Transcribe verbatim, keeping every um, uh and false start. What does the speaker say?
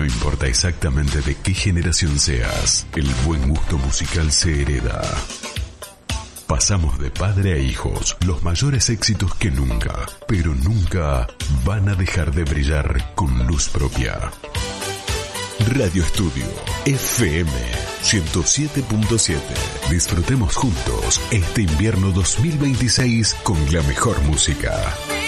No importa exactamente de qué generación seas, el buen gusto musical se hereda. Pasamos de padre a hijos los mayores éxitos que nunca, pero nunca van a dejar de brillar con luz propia. Radio Estudio F M ciento siete punto siete. Disfrutemos juntos este invierno dos mil veintiséis con la mejor música.